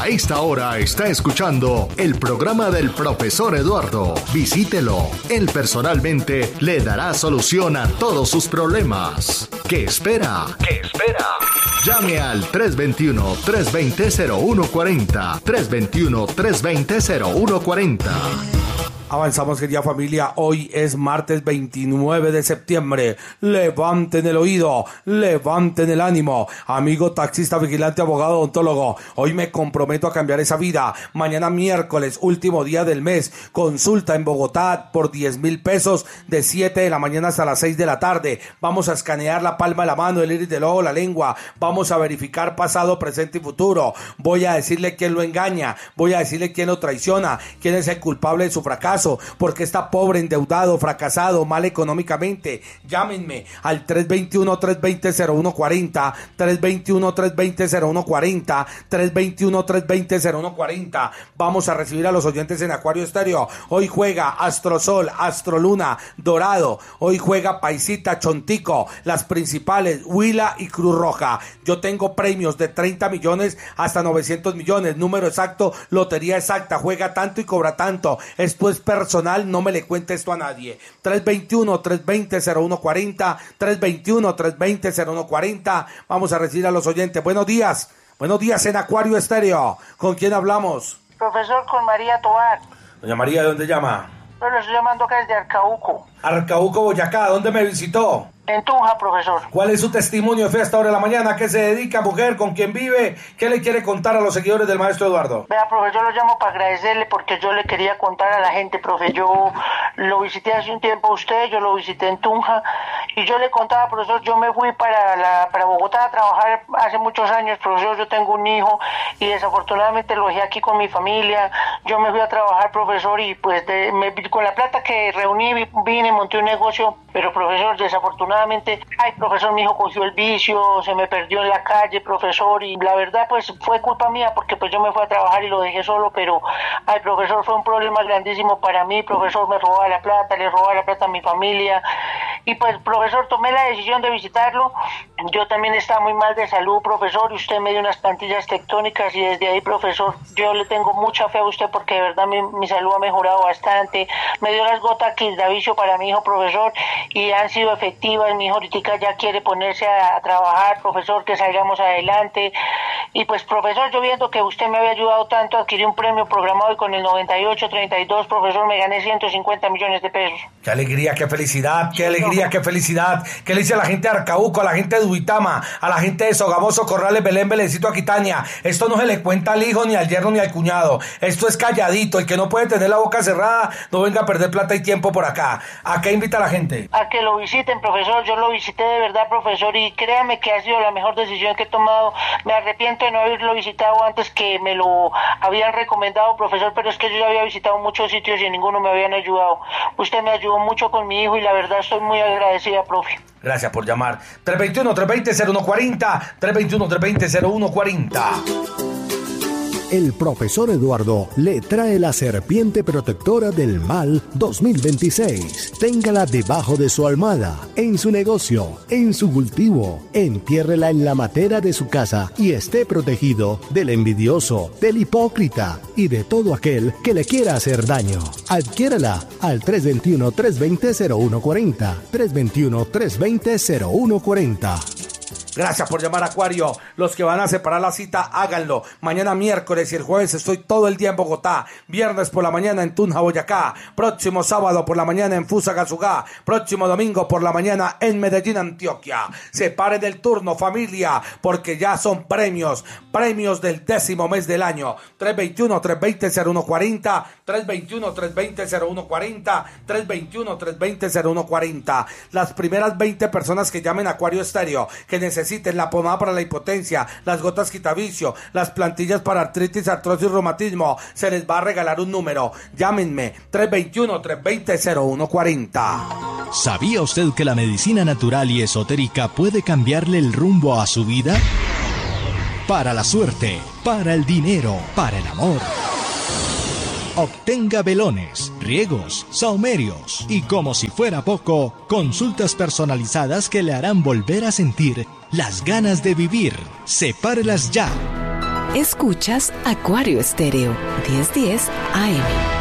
A esta hora está escuchando el programa del profesor Eduardo. Visítelo. Él personalmente le dará solución a todos sus problemas. ¿Qué espera? ¿Qué espera? Llame al 321-320-0140. 321-320-0140. Avanzamos, querida familia. Hoy es martes 29 de septiembre. Levanten el oído, levanten el ánimo. Amigo taxista, vigilante, abogado, odontólogo. Hoy me comprometo a cambiar esa vida. Mañana miércoles, último día del mes. Consulta en Bogotá por 10.000 pesos de 7 de la mañana hasta las 6 de la tarde. Vamos a escanear la palma de la mano, el iris del ojo, la lengua. Vamos a verificar pasado, presente y futuro. Voy a decirle quién lo engaña. Voy a decirle quién lo traiciona. Quién es el culpable de su fracaso. Porque está pobre, endeudado, fracasado, mal económicamente. Llámenme al 321-320-0140, 321-320-0140, 321-320-0140. Vamos a recibir a los oyentes en Acuario Estéreo. Hoy juega Astrosol, Astroluna, Dorado. Hoy juega Paisita, Chontico, las principales, Huila y Cruz Roja. Yo tengo premios de 30 millones hasta 900 millones. Número exacto, lotería exacta. Juega tanto y cobra tanto. Esto es personal, no me le cuente esto a nadie. 321-320-0140, 321-320-0140. Vamos a recibir a los oyentes. Buenos días en Acuario Estéreo. ¿Con quién hablamos? Profesor, con María Tobar. Doña María, ¿de dónde llama? Yo le estoy llamando acá desde Arcauco. Arcauco, Boyacá. ¿Dónde me visitó? En Tunja, profesor. ¿Cuál es su testimonio de fe a esta hora de la mañana? ¿A qué se dedica, mujer? ¿Con quién vive? ¿Qué le quiere contar a los seguidores del maestro Eduardo? Vea, profe, yo lo llamo para agradecerle porque yo le quería contar a la gente, profe. Yo lo visité hace un tiempo a usted, yo lo visité en Tunja y yo le contaba, profesor, yo me fui para Bogotá a trabajar hace muchos años, profesor. Yo tengo un hijo y desafortunadamente lo dejé aquí con mi familia. Yo me fui a trabajar, profesor, y pues con la plata que reuní vine, monté un negocio, pero, profesor, desafortunadamente, profesor, mi hijo cogió el vicio, se me perdió en la calle, profesor, y la verdad, pues, fue culpa mía, porque pues yo me fui a trabajar y lo dejé solo, pero, profesor, fue un problema grandísimo para mí, profesor, me robaba la plata, le robaba la plata a mi familia, y pues, profesor, tomé la decisión de visitarlo. Yo también estaba muy mal de salud, profesor, y usted me dio unas plantillas tectónicas, y desde ahí, profesor, yo le tengo mucha fe a usted, porque de verdad mi salud ha mejorado bastante. Me dio las gotas Quildavicio para mi hijo, profesor, y han sido efectivas. Mi hijo ahorita ya quiere ponerse a trabajar, profesor, que salgamos adelante. Y pues, profesor, yo viendo que usted me había ayudado tanto, adquirí un premio programado y con el 9832, profesor, me gané 150 millones de pesos. ¡Qué alegría, qué felicidad, qué alegría, qué felicidad! ¿Qué le dice a la gente de Arcauco, a la gente de Duitama, a la gente de Sogamoso, Corrales, Belén, Belencito, Aquitania? Esto no se le cuenta al hijo, ni al yerno, ni al cuñado. Esto es calladito. El que no puede tener la boca cerrada, no venga a perder plata y tiempo por acá. ¿A qué invita a la gente? A que lo visiten, profesor. Yo lo visité de verdad, profesor, y créame que ha sido la mejor decisión que he tomado. Me arrepiento de no haberlo visitado antes, que me lo habían recomendado, profesor, pero es que yo ya había visitado muchos sitios y en ninguno me habían ayudado. Usted me ayudó mucho con mi hijo y la verdad estoy muy agradecida, profe. Gracias por llamar. 321-320-0140, 321-320-0140. El profesor Eduardo le trae la serpiente protectora del mal 2026. Téngala debajo de su almohada, en su negocio, en su cultivo. Entiérrela en la matera de su casa y esté protegido del envidioso, del hipócrita y de todo aquel que le quiera hacer daño. Adquiérala al 321-320-0140. 321-320-0140. Gracias por llamar, Acuario. Los que van a separar la cita, háganlo. Mañana miércoles y el jueves estoy todo el día en Bogotá. Viernes por la mañana en Tunja, Boyacá. Próximo sábado por la mañana en Fusagasugá. Próximo domingo por la mañana en Medellín, Antioquia. Separen el turno, familia, porque ya son premios. Premios del 10º mes del año. 321-320-0140. 321-320-0140. 321-320-0140. Las primeras 20 personas que llamen a Acuario Estéreo, que necesiten la pomada para la impotencia, las gotas quitavicio, las plantillas para artritis, artrosis y reumatismo, se les va a regalar un número. Llámenme 321-320-0140. ¿Sabía usted que la medicina natural y esotérica puede cambiarle el rumbo a su vida? Para la suerte, para el dinero, para el amor. Obtenga velones, riegos, saumerios y, como si fuera poco, consultas personalizadas que le harán volver a sentir las ganas de vivir. Sepárelas ya. Escuchas Acuario Estéreo, 1010 AM.